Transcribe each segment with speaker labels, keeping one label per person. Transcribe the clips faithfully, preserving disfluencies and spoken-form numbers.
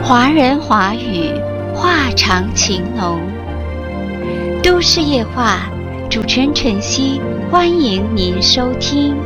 Speaker 1: 华人华语，话长情浓。都市夜话，主持人晨曦，欢迎您收听。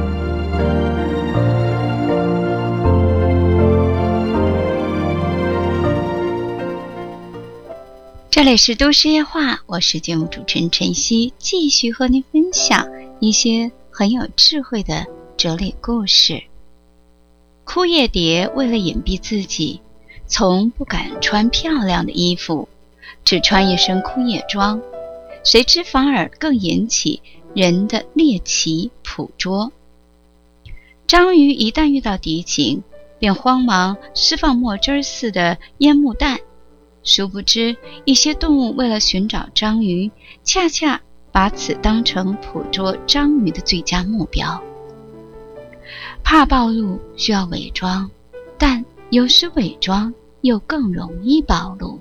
Speaker 1: 这里是都市夜话，我是节目主持人晨曦，继续和您分享一些很有智慧的哲理故事。枯叶蝶为了隐蔽自己，从不敢穿漂亮的衣服，只穿一身枯叶装，谁知反而更引起人的猎奇捕捉。章鱼一旦遇到敌情，便慌忙释放墨汁似的烟幕弹，殊不知一些动物为了寻找章鱼，恰恰把此当成捕捉章鱼的最佳目标。怕暴露需要伪装，但有时伪装又更容易暴露。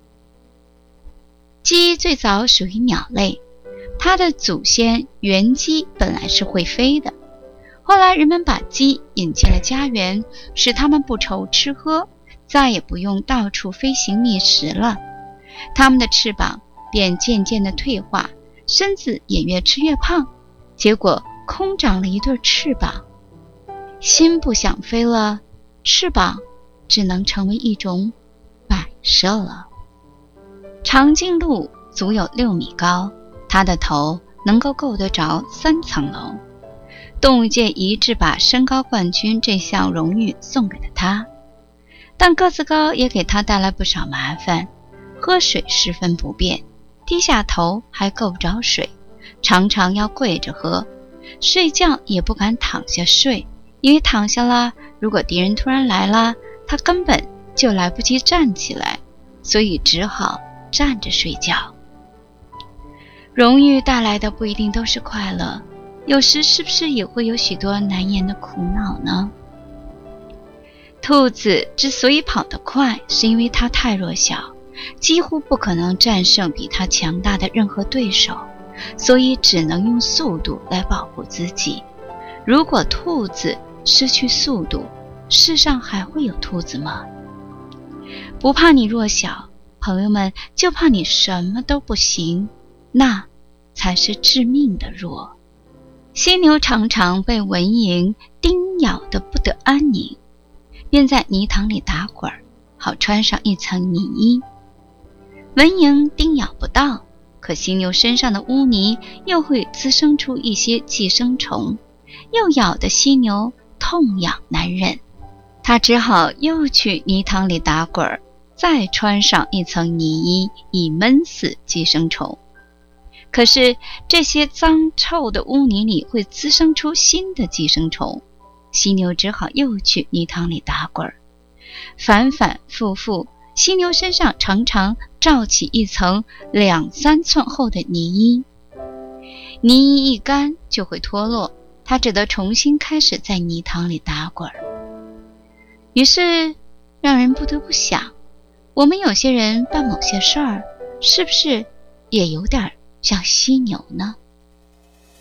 Speaker 1: 鸡最早属于鸟类，它的祖先原鸡本来是会飞的，后来人们把鸡引进了家园，使它们不愁吃喝，再也不用到处飞行觅食了。它们的翅膀便渐渐地退化，身子也越吃越胖，结果空长了一对翅膀。心不想飞了，翅膀只能成为一种摆设了。长颈鹿足有六米高，它的头能够够得着三层楼。动物界一致把身高冠军这项荣誉送给了它，但个子高也给它带来不少麻烦。喝水十分不便，低下头还够不着水，常常要跪着喝。睡觉也不敢躺下睡，因为躺下了，如果敌人突然来了，他根本就来不及站起来，所以只好站着睡觉。荣誉带来的不一定都是快乐，有时是不是也会有许多难言的苦恼呢？兔子之所以跑得快，是因为它太弱小，几乎不可能战胜比它强大的任何对手，所以只能用速度来保护自己。如果兔子失去速度，世上还会有兔子吗？不怕你弱小，朋友们，就怕你什么都不行，那才是致命的弱。犀牛常常被蚊蝇叮咬得不得安宁，便在泥塘里打滚，好穿上一层泥衣。蚊蝇叮咬不到，可犀牛身上的污泥又会滋生出一些寄生虫，又咬得犀牛痛痒难忍，他只好又去泥塘里打滚，再穿上一层泥衣，以闷死寄生虫。可是这些脏臭的污泥里会滋生出新的寄生虫，犀牛只好又去泥塘里打滚，反反复复，犀牛身上常常罩起一层两三寸厚的泥衣，泥衣一干就会脱落，他只得重新开始在泥塘里打滚。于是让人不得不想，我们有些人办某些事儿，是不是也有点像犀牛呢？